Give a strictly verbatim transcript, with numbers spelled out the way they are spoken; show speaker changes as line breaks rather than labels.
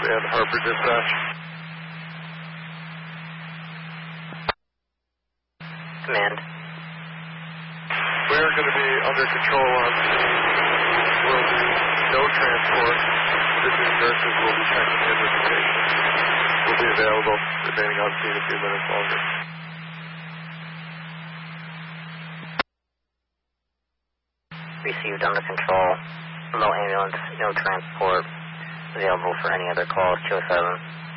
and Harbor Dispatch.
Command.
We are going to be under control on scene. Will be no transport. Visiting nurses will be checking in with the patient. Will be available, remaining on scene a few minutes longer.
Received under control. No ambulance, no transport. Available for any other calls, two oh seven.